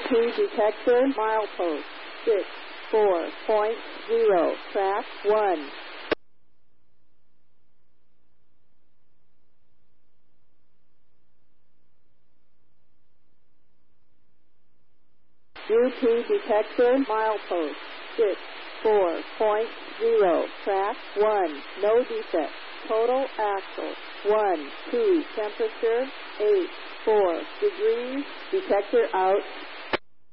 UP detector, milepost 64.0, track 1. UP detector, milepost 64.0, track 1, no defect. Total axle 1, 2, temperature 8, 4 degrees, detector out.